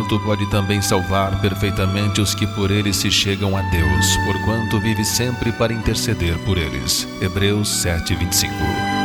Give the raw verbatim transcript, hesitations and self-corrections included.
Espírito pode também salvar perfeitamente os que por ele se chegam a Deus, porquanto vive sempre para interceder por eles. Hebreus sete, vinte e cinco.